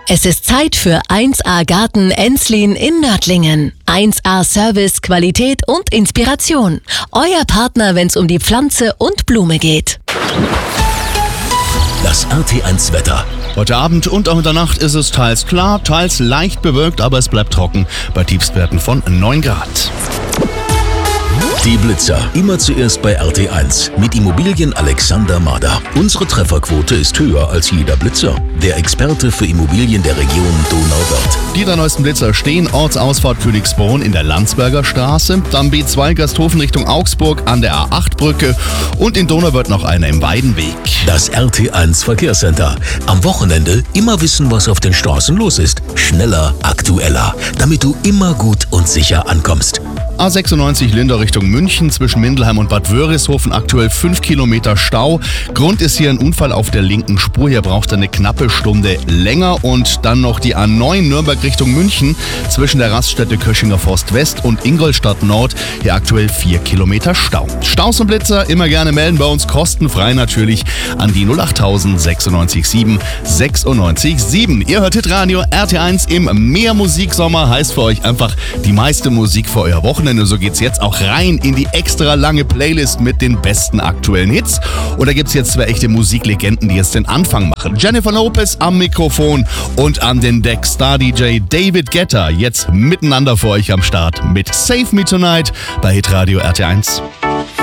Es ist Zeit für 1A Garten Enslin in Nördlingen. 1A Service, Qualität und Inspiration. Euer Partner, wenn es um die Pflanze und Blume geht. Das RT1 Wetter. Heute Abend und auch in der Nacht ist es teils klar, teils leicht bewölkt, aber es bleibt trocken bei Tiefstwerten von 9 Grad. Die Blitzer. Immer zuerst bei RT1 mit Immobilien Alexander Mader. Unsere Trefferquote ist höher als jeder Blitzer. Der Experte für Immobilien der Region Donauwörth. Die drei neuesten Blitzer stehen: Ortsausfahrt Königsbrunn in der Landsberger Straße, dann B2 Gasthofen Richtung Augsburg an der A8-Brücke und in Donauwörth noch einer im Weidenweg. Das RT1 Verkehrscenter. Am Wochenende immer wissen, was auf den Straßen los ist. Schneller, aktueller, damit du immer gut und sicher ankommst. A96 Lindau Richtung München zwischen Mindelheim und Bad Wörishofen aktuell 5 Kilometer Stau. Grund ist hier ein Unfall auf der linken Spur. Hier braucht er eine knappe Stunde länger. Und dann noch die A9 Nürnberg Richtung München zwischen der Raststätte Köschinger Forst West und Ingolstadt Nord. Hier aktuell 4 Kilometer Stau. Staus und Blitzer immer gerne melden bei uns, kostenfrei natürlich, an die 08000 96 7 96 7. Ihr hört Hitradio RT1 im Mehrmusiksommer. Heißt für euch einfach die meiste Musik für euer Wochenende. So geht's jetzt auch rein in die extra lange Playlist mit den besten aktuellen Hits. Und da gibt's jetzt zwei echte Musiklegenden, die jetzt den Anfang machen. Jennifer Lopez am Mikrofon und an den Deck Star-DJ David Guetta. Jetzt miteinander für euch am Start mit Save Me Tonight bei Hitradio RT1.